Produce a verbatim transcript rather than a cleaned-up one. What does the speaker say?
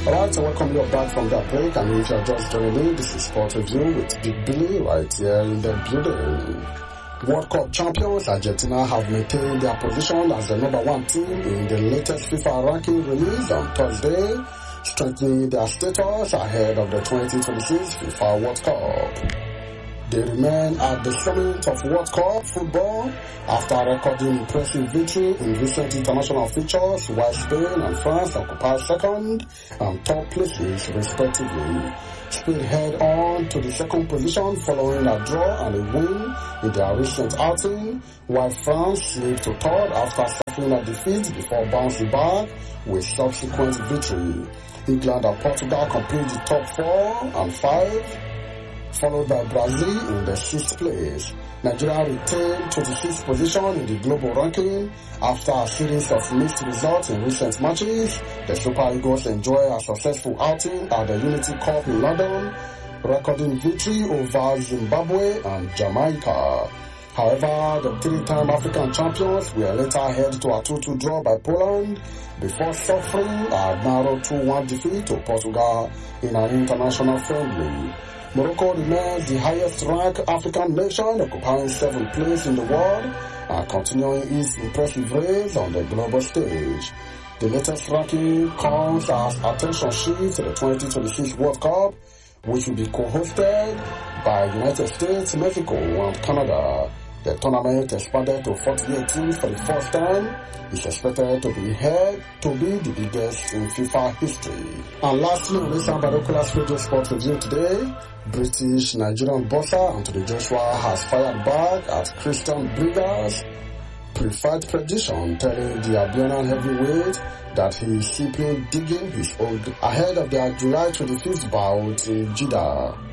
Alright, so welcome you back from that break, and if you're just joining me, this is Sport Review with Big Billy right here in the building. World Cup champions Argentina have maintained their position as the number one team in the latest FIFA ranking released on Thursday, strengthening their status ahead of the twenty twenty-six FIFA World Cup. They remain at the summit of World Cup football after recording impressive victory in recent international fixtures, while Spain and France occupy second and third places respectively. Spain head on to the second position following a draw and a win in their recent outing, while France slipped to third after suffering a defeat before bouncing back with subsequent victory. England and Portugal complete the top four and five, followed by Brazil in the sixth place. Nigeria retained twenty-sixth position in the global ranking after a series of mixed results in recent matches. The Super Eagles enjoy a successful outing at the Unity Cup in London, recording victory over Zimbabwe and Jamaica. However, the three-time African champions were later held to a two two draw by Poland before suffering a narrow two one defeat to Portugal in an international friendly. Morocco remains the highest-ranked African nation, occupying seventh place in the world and continuing its impressive race on the global stage. The latest ranking comes as attention shifts to the twenty twenty-six World Cup, which will be co-hosted by United States, Mexico, and Canada. The tournament expanded to forty-eight teams for the first time. It's expected to be held to be the biggest in FIFA history. And lastly, on this Binoculars Radio Sport Review today, British Nigerian boxer Anthony Joshua has fired back at Christian Brigger's preferred prediction, telling the Albanian heavyweight that he is simply digging his old ahead of their July twenty-fifth bout in Jeddah.